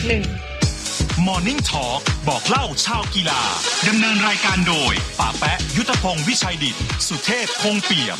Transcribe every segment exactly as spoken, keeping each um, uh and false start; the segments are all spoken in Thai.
หนึ่ง Morning Talk บอกเล่าชาวกีฬาดำเนินรายการโดยป๋าแปะยุทธพงศ์วิชัยดิษฐ์สุเทพคงเปี่ยม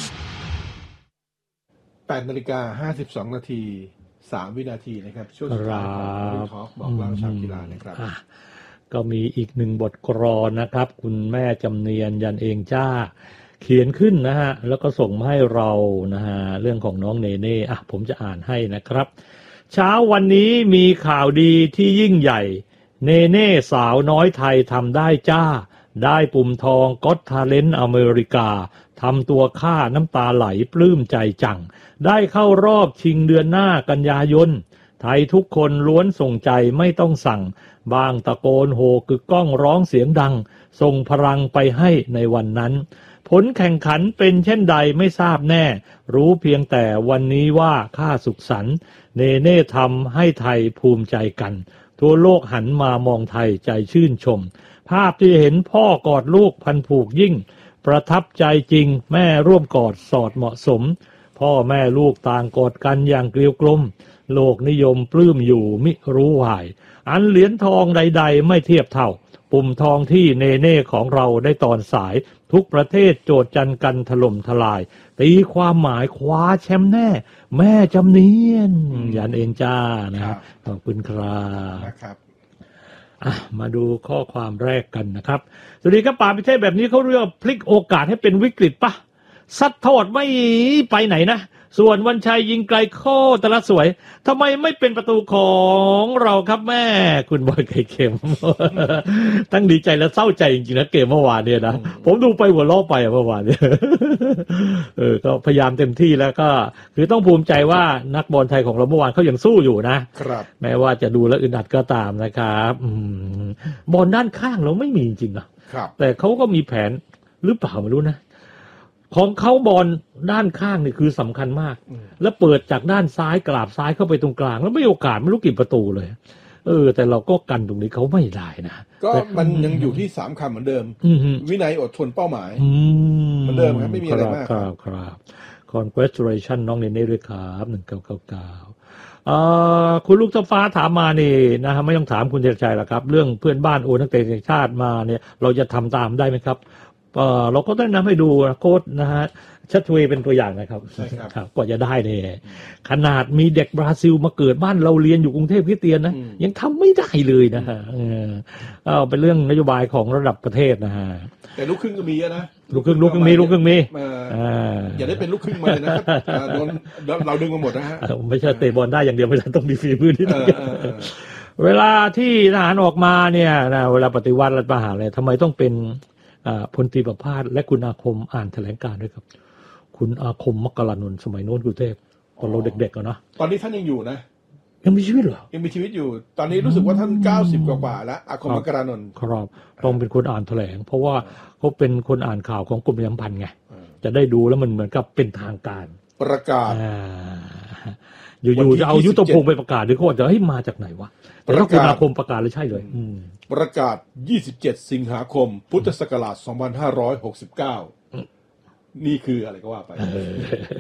แปดนาฬิกาห้าสิบสองนาทีสามวินาทีนะครับช่วงสุดท้ายของ Morning Talk บอกเล่าชาวกีฬานะครับก็มีอีกหนึ่งบทกลอนนะครับคุณแม่จำเนียนยันเองจ้าเขียนขึ้นนะฮะแล้วก็ส่งมาให้เรานะฮะเรื่องของน้องเนเน่อ่ะผมจะอ่านให้นะครับเช้าวันนี้มีข่าวดีที่ยิ่งใหญ่เนเน่สาวน้อยไทยทำได้จ้าได้ปุ่มทองก็อตทาเลนต์อเมริกาทำตัวค่าน้ำตาไหลปลื้มใจจังได้เข้ารอบชิงเดือนหน้ากันยายนไทยทุกคนล้วนส่งใจไม่ต้องสั่งบางตะโกนโห่กึกก้องร้องเสียงดังส่งพลังไปให้ในวันนั้นผลแข่งขันเป็นเช่นใดไม่ทราบแน่รู้เพียงแต่วันนี้ว่าข้าสุขสันต์เนเน่ทำให้ไทยภูมิใจกันทั่วโลกหันมามองไทยใจชื่นชมภาพที่เห็นพ่อกอดลูกพันผูกยิ่งประทับใจจริงแม่ร่วมกอดสอดเหมาะสมพ่อแม่ลูกต่างกอดกันอย่างเกลียวกลมโลกนิยมปลื้มอยู่มิรู้วายอันเหรียญทองใดๆไม่เทียบเท่าปุ่มทองที่เนเน่ของเราได้ตอนสายทุกประเทศโจทย์จันกันถล่มทลายตีความหมายคว้าแชมป์แน่แม่จำเนียนยันเองจ้านะครับขอบคุณครับนะครับมาดูข้อความแรกกันนะครับสวัสดีครับป่าประเทศแบบนี้เขาเรียกพลิกโอกาสให้เป็นวิกฤตปะซัดทอดไม่ไปไหนนะส่วนวันชัยยิงไกลโคตรละสวยทำไมไม่เป็นประตูของเราครับแม่คุณบอยไข่เค็มตั้งดีใจและเศร้าใจจริงๆนะเกมเมื่อวานเนี่ยนะผมดูไปหัวล้อไปเมื่อวานเนี่ยเออก็พยายามเต็มที่แล้วก็คือต้องภูมิใจว่านักบอลไทยของเราเมื่อวานเขายังสู้อยู่นะครับแม้ว่าจะดูแล้วอึดอัดก็ตามนะครับบอลด้านข้างเราไม่มีจริงๆนะแต่เขาก็มีแผนหรือเปล่าไม่รู้นะของเขาบอลด้านข้างนี่คือสำคัญมากแล้วเปิดจากด้านซ้ายกราบซ้ายเข้าไปตรงกลางแล้วไม่โอกาสไม่รู้กี่ประตูเลยเออแต่เราก็กันตรงนี้เขาไม่ได้นะก็มันยังอยู่ที่สามคำเหมือนเดิมวินัยอดทนเป้าหมายเหมือนเดิมครับไม่มีอะไรมากครับครับ congratulation น้องเนเน่ด้วยครับหนึ่งเก้าเก้าเก้าอ่าคุณลูกเจ้าฟ้าถามมานี่นะฮะไม่ต้องถามคุณเจริญชัยหรอกครับเรื่องเพื่อนบ้านโอนนักเตะทีมชาติมาเนี่ยเราจะทำตามได้ไหมครับเออเราก็ต้องนำให้ดูโค้ชนะฮะชัดเวย์เป็นตัวอย่างนะครับใช่ครับกว่าจะได้เนี่ยขนาดมีเด็กบราซิลมาเกิดบ้านเราเรียนอยู่กรุงเทพคริสเตียนนะยังทำไม่ได้เลยนะฮะเออเอาเป็นเรื่องนโยบายของระดับประเทศนะฮะแต่ลูกครึ่งก็มีนะลูกครึ่งลูกครึ่งมีลูกครึ่งมีอย่าได้เป็นลูกครึ่งมาเลยนะครับโดนเราดึงมาหมดนะฮะไม่ใช่เตะบอลได้อย่างเดียวไม่ใช่ต้องมีฝีมือนิดนึงเวลาที่ทหารออกมาเนี่ยนะเวลาปฏิวัติรัฐประหารเลยทำไมต้องเป็นพลตรีประภาสและคุณอาคมอ่านแถลงการด้วยครับคุณอาคมมกรานนท์สมัยโน้นกรุงเทพตอนเราเด็กๆอ่ะนะตอนนี้ท่านยังอยู่นะยังมีชีวิตเหรอยังมีชีวิตอยู่ตอนนี้รู้สึกว่าท่านเก้าสิบกว่าๆแล้วอาคมมกรานนท์ครับต้องเป็นคนอ่านแถลงเพราะว่าเขาเป็นคนอ่านข่าวของกรมประชาสัมพันธ์ไงจะได้ดูแล้วมันเหมือนกับเป็นทางการประกาศอยู่ๆจะเอายุทธพงศ์ไปประกาศหรือเขาจะให้มาจากไหนวะแต่ถ้าคุณอาคมประกาศเลยใช่เลยประกาศยี่สิบเจ็ดสิงหาคมพุทธศักราชสองพันห้าร้อยหกสิบเก้านี่คืออะไรก็ว่าไป